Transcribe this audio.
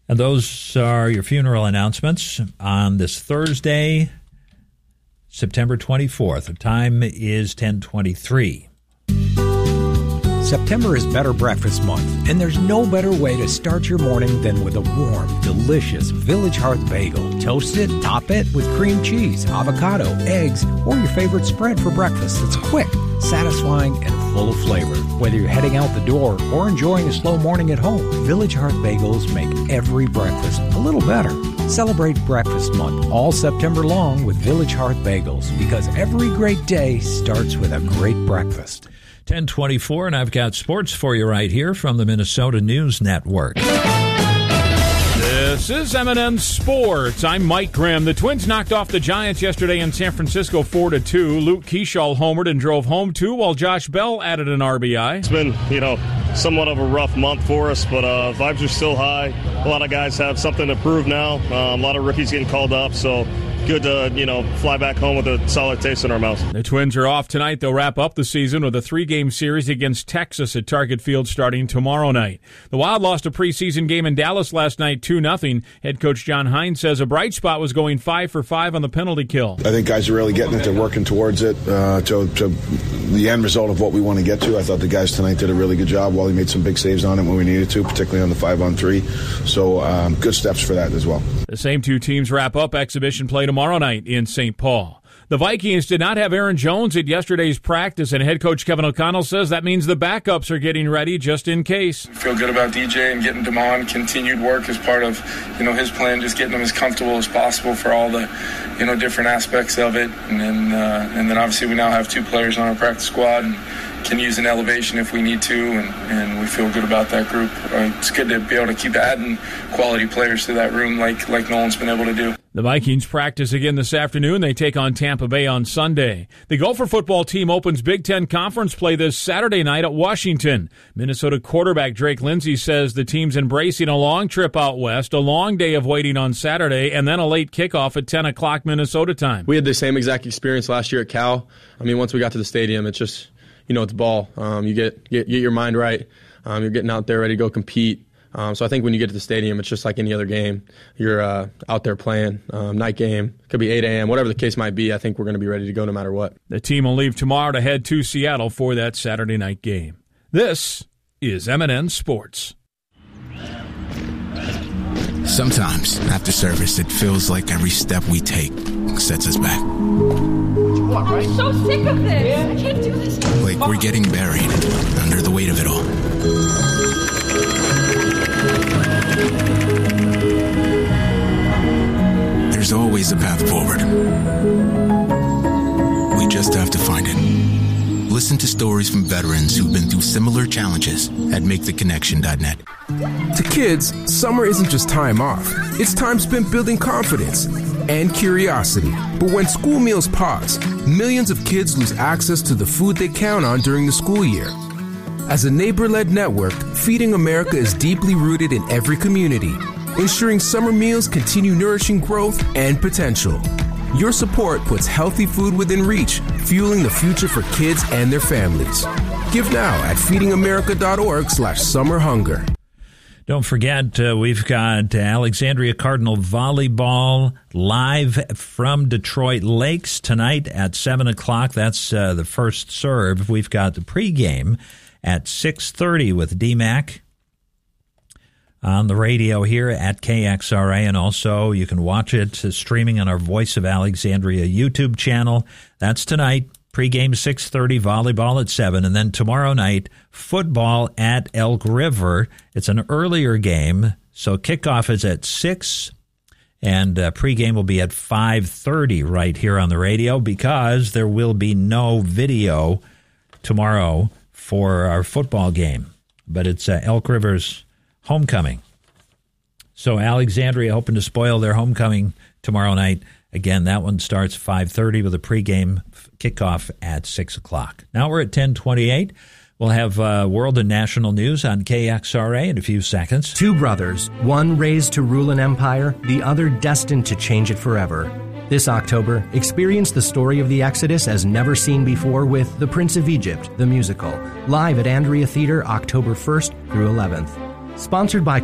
And those are your funeral announcements on this Thursday, September 24th. The time is 10:23. September is Better Breakfast Month, and there's no better way to start your morning than with a warm, delicious Village Hearth bagel. Toast it, top it with cream cheese, avocado, eggs, or your favorite spread for breakfast. It's quick, satisfying, and full of flavor. Whether you're heading out the door or enjoying a slow morning at home, Village Hearth bagels make every breakfast a little better. Celebrate Breakfast Month all September long with Village Hearth bagels, because every great day starts with a great breakfast. 10:24, and I've got sports for you right here from the Minnesota News Network. This is M&M Sports. I'm Mike Grimm. The Twins knocked off the Giants yesterday in San Francisco 4-2. Luke Keeschall homered and drove home 2, while Josh Bell added an RBI. It's been, somewhat of a rough month for us, but vibes are still high. A lot of guys have something to prove now. A lot of rookies getting called up, so good to, fly back home with a solid taste in our mouths. The Twins are off tonight. They'll wrap up the season with a 3-game series against Texas at Target Field starting tomorrow night. The Wild lost a preseason game in Dallas last night 2-0. Head coach John Hines says a bright spot was going 5 for 5 on the penalty kill. I think guys are really getting it. They're working towards it, to the end result of what we want to get to. I thought the guys tonight did a really good job. Wally made some big saves on it when we needed to, particularly on the 5-on-3. So good steps for that as well. The same two teams wrap up exhibition play tomorrow night in St. Paul. The Vikings did not have Aaron Jones at yesterday's practice, and head coach Kevin O'Connell says that means the backups are getting ready just in case. Feel good about DJ and getting Damon. Continued work as part of, his plan, just getting him as comfortable as possible for all the, different aspects of it. And then obviously we now have 2 players on our practice squad and can use an elevation if we need to, and we feel good about that group. It's good to be able to keep adding quality players to that room like Nolan's been able to do. The Vikings practice again this afternoon. They take on Tampa Bay on Sunday. The Gopher football team opens Big Ten Conference play this Saturday night at Washington. Minnesota quarterback Drake Lindsey says the team's embracing a long trip out west, a long day of waiting on Saturday, and then a late kickoff at 10 o'clock Minnesota time. We had the same exact experience last year at Cal. Once we got to the stadium, it's just, it's ball. You get your mind right. You're getting out there ready to go compete. So I think when you get to the stadium, it's just like any other game. You're out there playing, night game. Could be 8 a.m., whatever the case might be. I think we're going to be ready to go no matter what. The team will leave tomorrow to head to Seattle for that Saturday night game. This is M&N Sports. Sometimes, after service, it feels like every step we take sets us back. I'm so sick of this. I can't do this. Like we're getting buried under the weight of it all. There's always a path forward. We just have to find it. Listen to stories from veterans who've been through similar challenges at MakeTheConnection.net. To kids, summer isn't just time off. It's time spent building confidence and curiosity. But when school meals pause, millions of kids lose access to the food they count on during the school year. As a neighbor-led network, Feeding America is deeply rooted in every community, ensuring summer meals continue nourishing growth and potential. Your support puts healthy food within reach, fueling the future for kids and their families. Give now at feedingamerica.org/summerhunger. Don't forget, we've got Alexandria Cardinal Volleyball live from Detroit Lakes tonight at 7 o'clock. That's the first serve. We've got the pregame at 6:30 with DMAC on the radio here at KXRA, and also you can watch it streaming on our Voice of Alexandria YouTube channel. That's tonight. Pre-game 6:30, volleyball at 7, and then tomorrow night, football at Elk River. It's an earlier game, so kickoff is at 6, and pre-game will be at 5:30 right here on the radio, because there will be no video tomorrow for our football game. But it's Elk River's homecoming. So Alexandria hoping to spoil their homecoming tomorrow night. Again, that one starts 5:30 with a pregame kickoff at 6 o'clock. Now we're at 10:28. We'll have world and national news on KXRA in a few seconds. 2 brothers, one raised to rule an empire, the other destined to change it forever. This October, experience the story of the Exodus as never seen before with The Prince of Egypt, the musical, live at Andrea Theater October 1st through 11th. Sponsored by